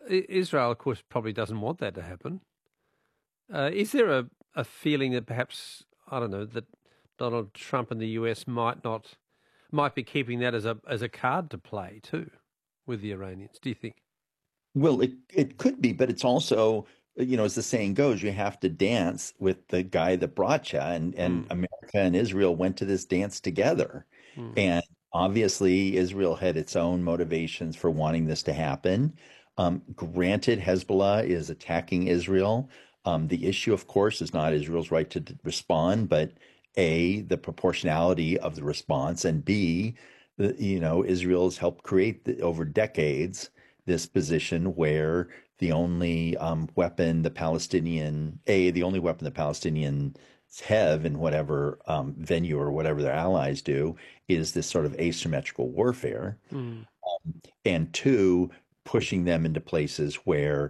Israel, of course, probably doesn't want that to happen. Is there a feeling that perhaps, I don't know, that Donald Trump and the US might be keeping that as a card to play too with the Iranians? Do you think? Well, it could be, but it's also, as the saying goes, you have to dance with the guy that brought you, and Mm, America and Israel went to this dance together. mm, And obviously, Israel had its own motivations for wanting this to happen. Granted, Hezbollah is attacking Israel. The issue, of course, is not Israel's right to respond, but A, the proportionality of the response, and B, Israel has helped create over decades this position where the only weapon the only weapon the Palestinians have in whatever venue or whatever their allies do is this sort of asymmetrical warfare, mm, and two, pushing them into places where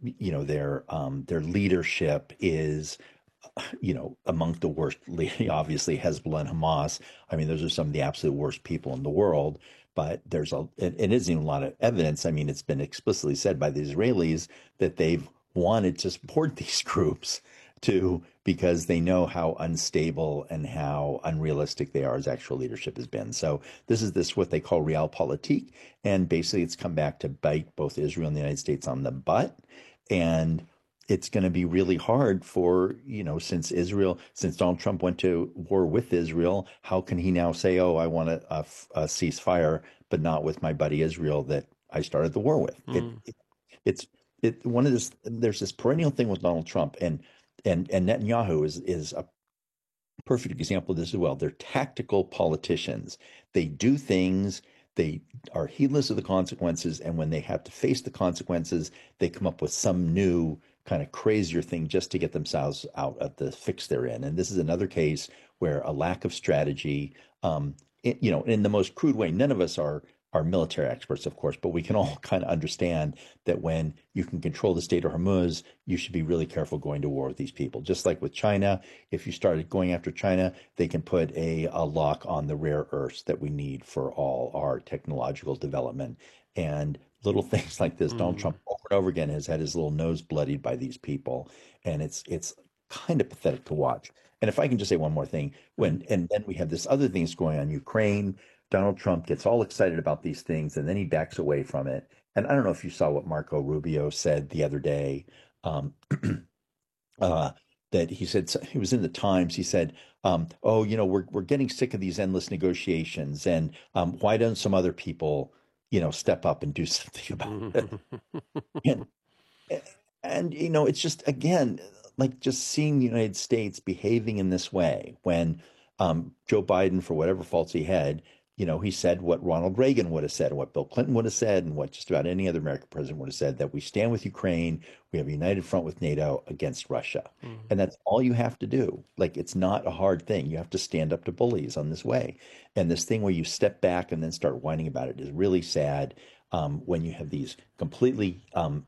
their leadership is among the worst. Obviously Hezbollah and Hamas, I mean, those are some of the absolute worst people in the world. But it isn't even a lot of evidence. I mean, it's been explicitly said by the Israelis that they've wanted to support these groups because they know how unstable and how unrealistic they are as actual leadership has been. So this what they call realpolitik, and basically it's come back to bite both Israel and the United States on the butt. And it's going to be really hard for, since Donald Trump went to war with Israel, how can he now say, oh, I want a ceasefire, but not with my buddy Israel that I started the war with? mm, It's, there's this perennial thing with Donald Trump, and Netanyahu is a perfect example of this as well. They're tactical politicians. They do things, they are heedless of the consequences, and when they have to face the consequences, they come up with some new kind of crazier thing just to get themselves out of the fix they're in. And this is another case where a lack of strategy, in the most crude way, none of us are military experts, of course, but we can all kind of understand that when you can control the Strait of Hormuz, you should be really careful going to war with these people. Just like with China, if you started going after China, they can put a lock on the rare earths that we need for all our technological development. And little things like this, Donald mm, Trump over and over again has had his little nose bloodied by these people, and it's kind of pathetic to watch. And if I can just say one more thing, mm. and then we have this other thing that's going on, Ukraine. Donald Trump gets all excited about these things and then he backs away from it. And I don't know if you saw what Marco Rubio said the other day. Um, uh, that he said, he was in the Times. He said, "Oh, we're getting sick of these endless negotiations, and why don't some other people, step up and do something about it?" And it's just, again, like just seeing the United States behaving in this way when Joe Biden, for whatever faults he had, he said what Ronald Reagan would have said, and what Bill Clinton would have said, and what just about any other American president would have said, that we stand with Ukraine, we have a united front with NATO against Russia. Mm. And that's all you have to do. Like, it's not a hard thing. You have to stand up to bullies on this way. And this thing where you step back and then start whining about it is really sad, when you have these completely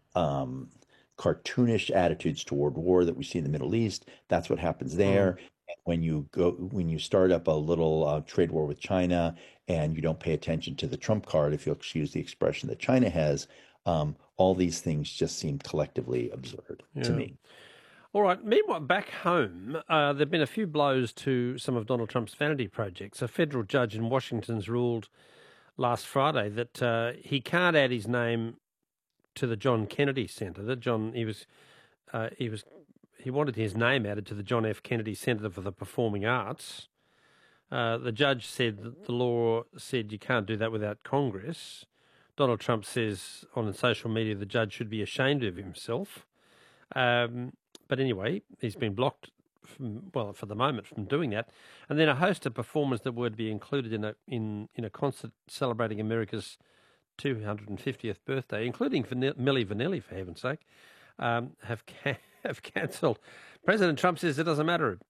cartoonish attitudes toward war that we see in the Middle East. That's what happens Mm. there. When you start up a little trade war with China and you don't pay attention to the Trump card, if you'll excuse the expression that China has, all these things just seem collectively absurd to Yeah. me. All right. Meanwhile, back home, there have been a few blows to some of Donald Trump's vanity projects. A federal judge in Washington's ruled last Friday that he can't add his name to the John Kennedy Center. That John he was he wanted his name added to the John F. Kennedy Center for the Performing Arts. The judge said that the law said you can't do that without Congress. Donald Trump says on social media the judge should be ashamed of himself. Um, but anyway, he's been blocked, for the moment, from doing that. And then a host of performers that would be included in a concert celebrating America's 250th birthday, including Milli Vanilli, for heaven's sake, have cancelled. President Trump says it doesn't matter.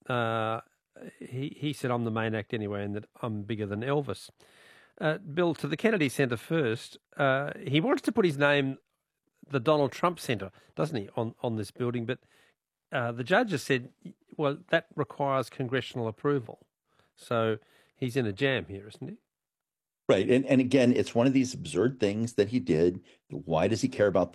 He said I'm the main act anyway, and that I'm bigger than Elvis. Bill, to the Kennedy Center first. He wants to put his name, the Donald Trump Center, doesn't he, on this building? But the judge has said, well, that requires congressional approval. So he's in a jam here, isn't he? Right. And again, it's one of these absurd things that he did. Why does he care about